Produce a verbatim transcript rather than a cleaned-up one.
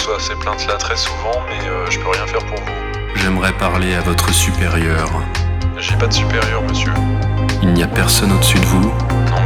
reçois ces plaintes-là très souvent, mais euh, je peux rien faire pour vous. J'aimerais parler à votre supérieur. J'ai pas de supérieur, monsieur. Il n'y a personne au-dessus de vous ?